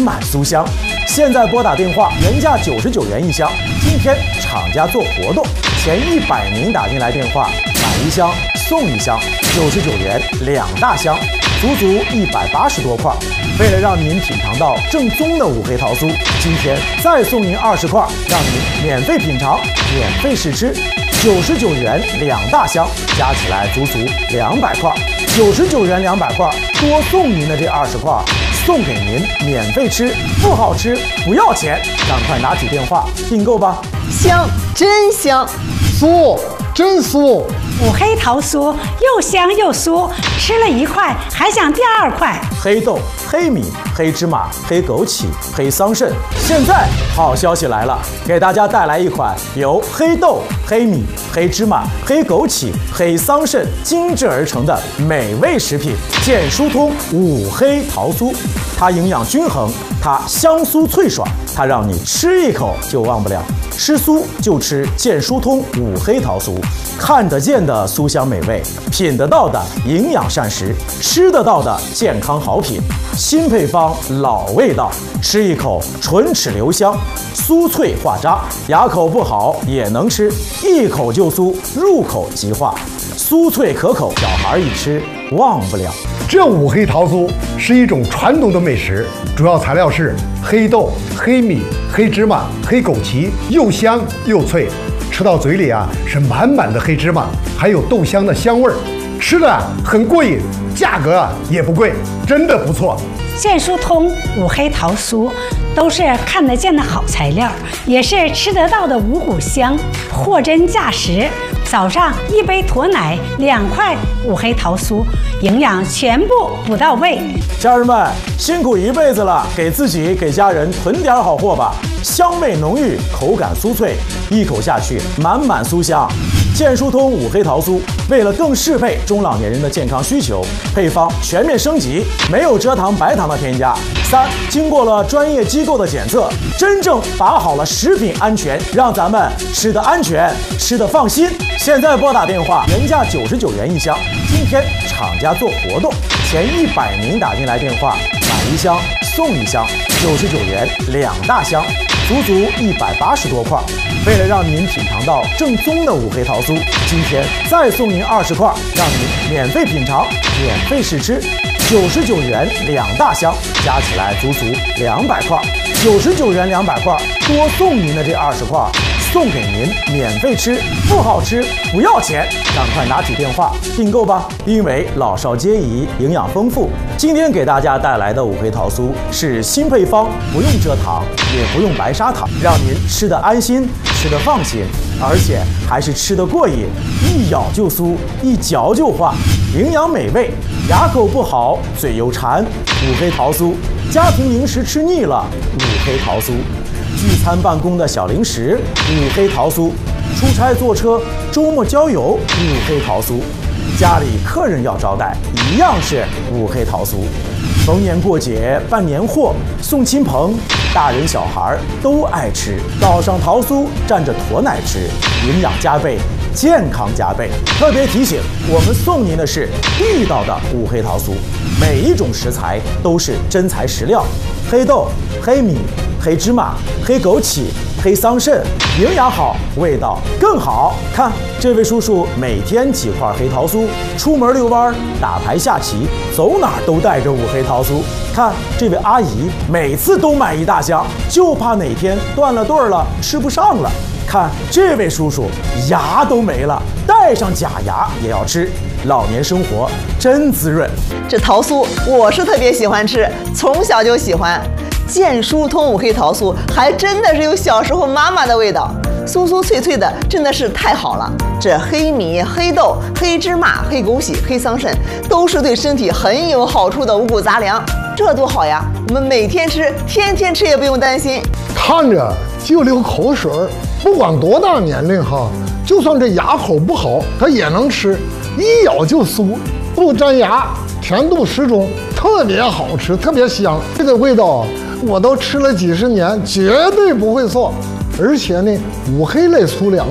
满酥香。现在拨打电话，原价99元一箱，今天厂家做活动，前100名打进来电话，买1箱送1箱，99元2大箱，足足180多块。为了让您品尝到正宗的五黑桃酥，今天再送您20块，让您免费品尝、免费试吃。99元2大箱，加起来足足200块。99元200块，多送您的这20块，送给您免费吃，不好吃不要钱，赶快拿起电话订购吧。 香，真香， 酥，真酥。 五黑桃酥又香又酥，吃了1块还想第2块。 黑豆、黑米、黑芝麻、黑枸杞、黑桑葚。现在好消息来了，给大家带来一款由黑豆、黑米、黑芝麻、黑枸杞、黑桑葚精制而成的美味食品——健疏通五黑桃酥。它营养均衡，它香酥脆爽，它让你吃一口就忘不了。吃酥就吃健疏通五黑桃酥，看得见的酥香美味，品得到的营养膳食，吃得到的健康好品。新配方，老味道，吃一口唇齿留香，酥脆化渣，牙口不好也能吃，一口就酥，入口即化，酥脆可口，小孩一吃忘不了。 这五黑桃酥是一种传统的美食，主要材料是黑豆、黑米、黑芝麻、黑枸杞，又香又脆，吃到嘴里啊是满满的黑芝麻，还有豆香的香味儿，吃的很过瘾，价格也不贵，真的不错。 健疏通五黑桃酥都是看得见的好材料，也是吃得到的五谷香，货真价实。早上1杯驼奶，2块五黑桃酥，营养全部补到位。 家人们辛苦一辈子了，给自己给家人囤点好货吧。香味浓郁，口感酥脆，一口下去满满酥香。健疏通五黑桃酥为了更适配中老年人的健康需求，配方全面升级，没有蔗糖、白糖的添加。3，经过了专业机构的检测，真正把好了食品安全，让咱们吃得安全，吃得放心。现在拨打电话，原价99元一箱，今天厂家做活动，前100名打进来电话，买1箱送1箱，99元2大箱，足足180多块。为了让您品尝到正宗的五黑桃酥，今天再送您20块，让您免费品尝、免费试吃。99元2大箱，加起来足足200块。99元200块，多送您的这20块，送给您免费吃，不好吃不要钱，赶快拿起电话订购吧。因为老少皆宜，营养丰富。今天给大家带来的五黑桃酥是新配方，不用蔗糖，也不用白砂糖，让您吃得安心，吃得放心，而且还是吃得过瘾，一咬就酥，一嚼就化，营养美味。牙口不好，嘴又馋，五黑桃酥。家庭零食吃腻了，五黑桃酥。聚餐办公的小零食，五黑桃酥；出差坐车、周末郊游，五黑桃酥；家里客人要招待，一样是五黑桃酥。逢年过节办年货，送亲朋，大人小孩都爱吃。早上桃酥蘸着驼奶吃，营养加倍，健康加倍。特别提醒，我们送您的是地道的五黑桃酥，每一种食材都是真材实料，黑豆、黑米、黑芝麻、黑枸杞、黑桑葚，营养好，味道更好。看这位叔叔每天几块黑桃酥，出门遛弯、打牌下棋，走哪儿都带着五黑桃酥。看这位阿姨每次都买1大箱，就怕哪天断了顿了，吃不上了。看这位叔叔牙都没了，带上假牙也要吃，老年生活真滋润。 这桃酥我是特别喜欢吃，从小就喜欢。健疏通五黑桃酥还真的是有小时候妈妈的味道，酥酥脆脆的，真的是太好了。这黑米、黑豆、黑芝麻、黑枸杞、黑桑葚都是对身体很有好处的五谷杂粮，这多好呀！我们每天吃，天天吃也不用担心。 看着就流口水，不管多大年龄哈，就算这牙口不好，它也能吃，一咬就酥，不粘牙，甜度适中，特别好吃，特别香。这个味道我都吃了几十年，绝对不会错。而且呢，五黑类粗粮啊，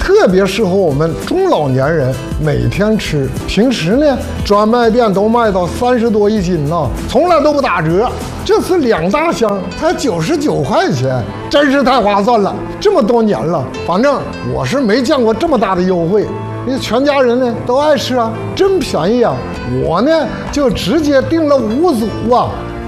特别适合我们中老年人每天吃。平时呢，专卖店都卖到30多一斤呢，从来都不打折。这次2大箱才99块钱，真是太划算了。这么多年了，反正我是没见过这么大的优惠。你全家人呢都爱吃啊，真便宜啊！我呢就直接订了5组啊，